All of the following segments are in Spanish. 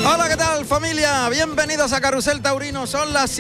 Hola, ¿qué tal, familia? Bienvenidos a Carrusel Taurino. Son las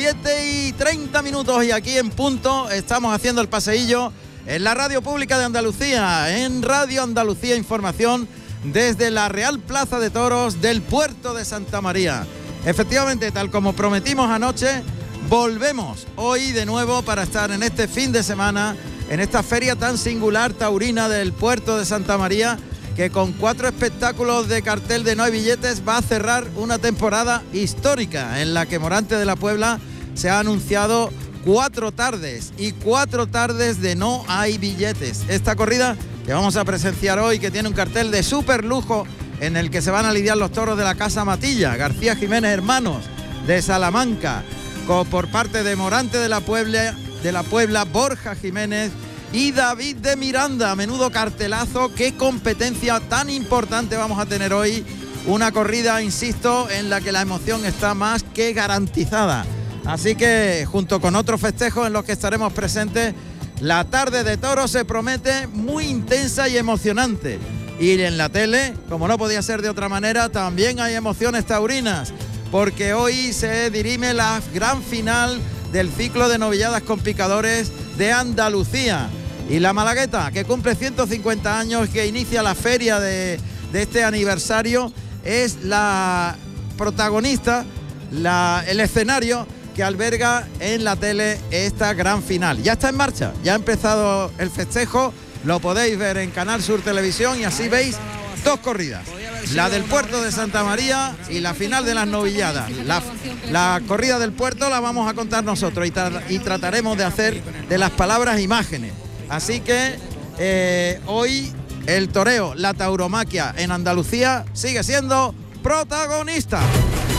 7:30 y aquí en punto estamos haciendo el paseillo en la Radio Pública de Andalucía, en Radio Andalucía Información, desde la Real Plaza de Toros del puerto de Santa María. Efectivamente, tal como prometimos anoche, volvemos hoy de nuevo para estar en este fin de semana, en esta feria tan singular taurina del puerto de Santa María, que con 4 espectáculos de cartel de No hay billetes va a cerrar una temporada histórica en la que Morante de la Puebla se ha anunciado 4 tardes y 4 tardes de No hay billetes. Esta corrida que vamos a presenciar hoy, que tiene un cartel de súper lujo en el que se van a lidiar los toros de la Casa Matilla, García Jiménez Hermanos de Salamanca, por parte de Morante de la Puebla, Borja Jiménez y David de Miranda. Menudo cartelazo, qué competencia tan importante vamos a tener hoy. Una corrida, insisto, en la que la emoción está más que garantizada. Así que, junto con otros festejos en los que estaremos presentes, la tarde de toros se promete muy intensa y emocionante. Y en la tele, como no podía ser de otra manera, también hay emociones taurinas, porque hoy se dirime la gran final del ciclo de novilladas con picadores de Andalucía. Y la Malagueta, que cumple 150 años, que inicia la feria de este aniversario, es la protagonista, el escenario que alberga en la tele esta gran final. Ya está en marcha, ya ha empezado el festejo, lo podéis ver en Canal Sur Televisión y así veis 2 corridas. La del puerto de Santa María y la final de las novilladas. La corrida del puerto la vamos a contar nosotros y trataremos de hacer de las palabras imágenes. Así que hoy el toreo, la tauromaquia en Andalucía sigue siendo protagonista.